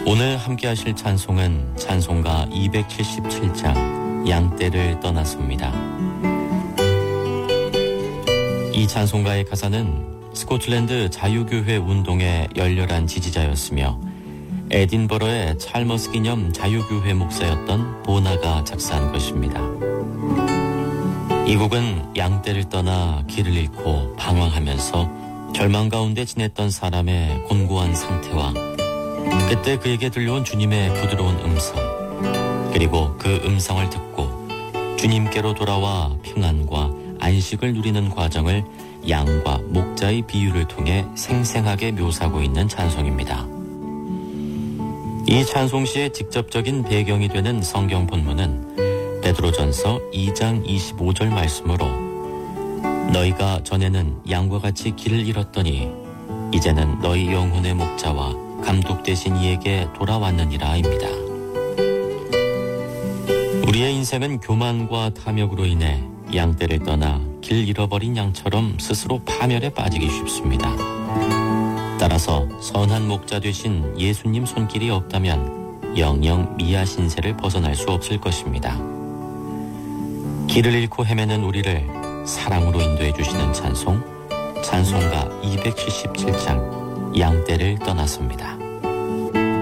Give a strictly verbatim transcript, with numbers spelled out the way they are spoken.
오늘 함께 하실 찬송은 찬송가 이백칠십칠 장 양떼를 떠나서입니다. 이 찬송가의 가사는 스코틀랜드 자유교회 운동의 열렬한 지지자였으며 에딘버러의 찰머스 기념 자유교회 목사였던 보나가 작사한 것입니다. 이 곡은 양떼를 떠나 길을 잃고 방황하면서 절망 가운데 지냈던 사람의 곤고한 상태와 그때 그에게 들려온 주님의 부드러운 음성, 그리고 그 음성을 듣고 주님께로 돌아와 평안과 안식을 누리는 과정을 양과 목자의 비유를 통해 생생하게 묘사하고 있는 찬송입니다. 이 찬송시의 직접적인 배경이 되는 성경 본문은 베드로전서 이 장 이십오 절 말씀으로 너희가 전에는 양과 같이 길을 잃었더니 이제는 너희 영혼의 목자와 감독 되신 이에게 돌아왔느니라입니다. 우리의 인생은 교만과 탐욕으로 인해 양떼를 떠나 길 잃어버린 양처럼 스스로 파멸에 빠지기 쉽습니다. 따라서 선한 목자 되신 예수님 손길이 없다면 영영 미아 신세를 벗어날 수 없을 것입니다. 길을 잃고 헤매는 우리를 사랑으로 인도해 주시는 찬송, 찬송가 이백칠십칠 장 양떼를 떠나서입니다.